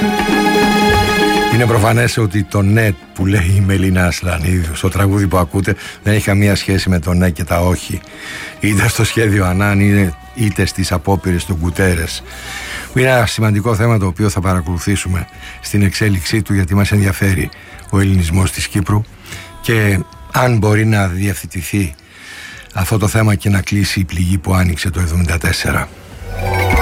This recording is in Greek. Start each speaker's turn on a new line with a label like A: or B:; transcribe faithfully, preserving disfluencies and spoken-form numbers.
A: Είναι προφανές ότι το ναι που λέει η Μελίνα Ασλανίδου στο τραγούδι που ακούτε δεν έχει καμία σχέση με το ναι και τα όχι, είτε στο σχέδιο Ανάν είτε στις απόπειρες του Γκουτέρες. Είναι ένα σημαντικό θέμα το οποίο θα παρακολουθήσουμε στην εξέλιξή του, γιατί μας ενδιαφέρει ο ελληνισμός της Κύπρου και αν μπορεί να διευθετηθεί αυτό το θέμα και να κλείσει η πληγή που άνοιξε το εβδομήντα τέσσερα.